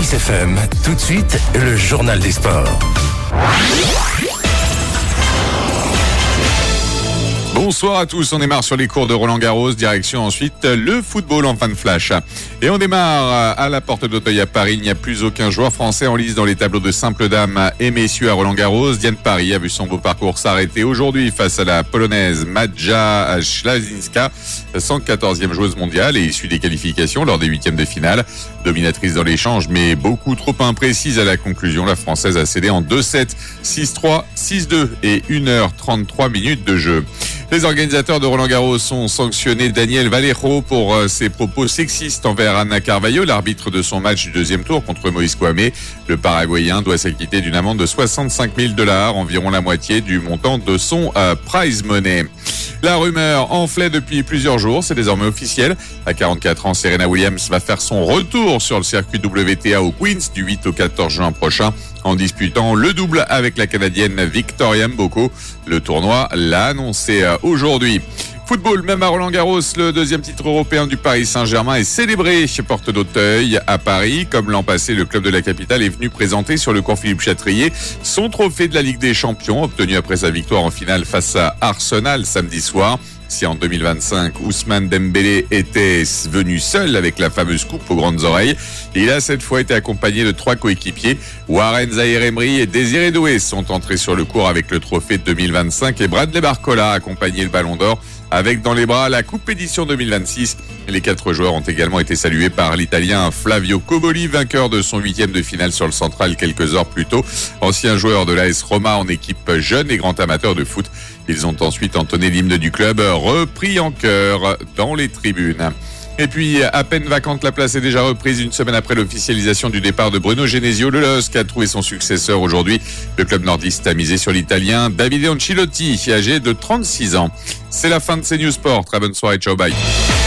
Kiss FM, tout de suite, le journal des sports. Bonsoir à tous, on démarre sur les cours de Roland-Garros, direction ensuite le football en fin de flash. Et on démarre à la porte d'Auteuil à Paris, il n'y a plus aucun joueur français en lice dans les tableaux de simple dames et messieurs à Roland-Garros. Diane Paris a vu son beau parcours s'arrêter aujourd'hui face à la polonaise Maja Ślesinska, 114e joueuse mondiale et issue des qualifications lors des huitièmes de finale. Dominatrice dans l'échange mais beaucoup trop imprécise à la conclusion, la française a cédé en 2-7, 6-3, 6-2 et 1h33 minutes de jeu. Les organisateurs de Roland-Garros ont sanctionné Daniel Vallejo pour ses propos sexistes envers Ana Carvalho, l'arbitre de son match du deuxième tour contre Moïse Kouamé. Le Paraguayen doit s'acquitter d'une amende de $65 000, environ la moitié du montant de son prize money. La rumeur enflait depuis plusieurs jours, c'est désormais officiel. À 44 ans, Serena Williams va faire son retour sur le circuit WTA au Queens du 8 au 14 juin prochain en disputant le double avec la Canadienne Victoria Mboko. Le tournoi l'a annoncé aujourd'hui. Football, même à Roland-Garros, le deuxième titre européen du Paris Saint-Germain est célébré chez Porte d'Auteuil à Paris. Comme l'an passé, le club de la capitale est venu présenter sur le cours Philippe Chatrier son trophée de la Ligue des Champions, obtenu après sa victoire en finale face à Arsenal samedi soir. Si en 2025, Ousmane Dembélé était venu seul avec la fameuse coupe aux grandes oreilles, il a cette fois été accompagné de 3 coéquipiers. Warren Zaïre-Emery et Désiré Doué sont entrés sur le court avec le trophée de 2025 et Bradley Barcola a accompagné le Ballon d'Or avec dans les bras la Coupe édition 2026. Les 4 joueurs ont également été salués par l'Italien Flavio Coboli, vainqueur de son 8e de finale sur le Central quelques heures plus tôt. Ancien joueur de l'AS Roma en équipe jeune et grand amateur de foot. Ils ont ensuite entonné l'hymne du club, repris en chœur dans les tribunes. Et puis, à peine vacante, la place est déjà reprise une semaine après l'officialisation du départ de Bruno Genesio. Le LOSC a trouvé son successeur aujourd'hui. Le club nordiste a misé sur l'Italien Davide Ancelotti, âgé de 36 ans. C'est la fin de CNews Sport. Très bonne soirée, ciao, bye.